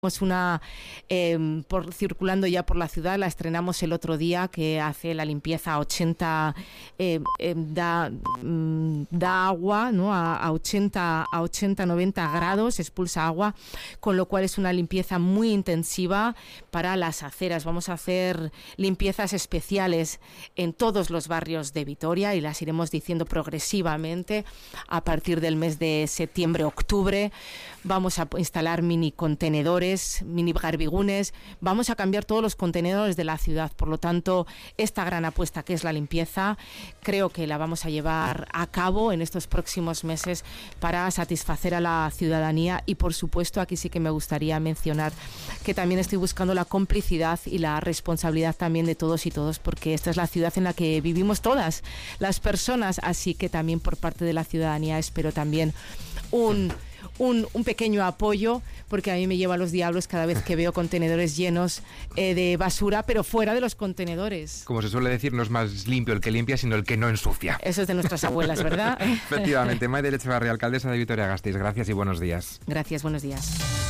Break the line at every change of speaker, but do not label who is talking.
Una circulando ya por la ciudad, la estrenamos el otro día, que hace la limpieza a 80, da agua, ¿no? a 80-90 grados, expulsa agua, con lo cual es una limpieza muy intensiva para las aceras. Vamos a hacer limpiezas especiales en todos los barrios de Vitoria y las iremos diciendo progresivamente a partir del mes de septiembre-octubre. Vamos a instalar mini contenedores, mini garbigunes, vamos a cambiar todos los contenedores de la ciudad. Por lo tanto, esta gran apuesta que es la limpieza, creo que la vamos a llevar a cabo en estos próximos meses para satisfacer a la ciudadanía. Y por supuesto, aquí sí que me gustaría mencionar que también estoy buscando la complicidad y la responsabilidad también de todos y todos, porque esta es la ciudad en la que vivimos todas las personas, así que también por parte de la ciudadanía espero también un pequeño apoyo, porque a mí me lleva a los diablos cada vez que veo contenedores llenos de basura, pero fuera de los contenedores.
Como se suele decir, no es más limpio el que limpia, sino el que no ensucia.
Eso es de nuestras abuelas, ¿verdad?
Efectivamente. Maider Etxebarria, alcaldesa de Vitoria-Gasteiz, gracias y buenos días.
Gracias, buenos días.